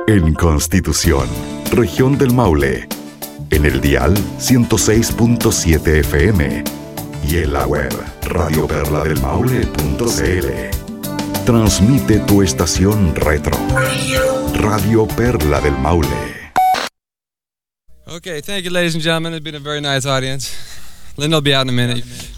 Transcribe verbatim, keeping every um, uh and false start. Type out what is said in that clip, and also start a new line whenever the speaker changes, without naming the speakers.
En Constitución, región del Maule, en el dial ciento seis punto siete F M y en la web radio perla del maule punto c l. Transmite tu estación retro, Radio Perla del Maule.
Okay, thank you, ladies and gentlemen. It's been a very nice audience. Linda will be out in a minute.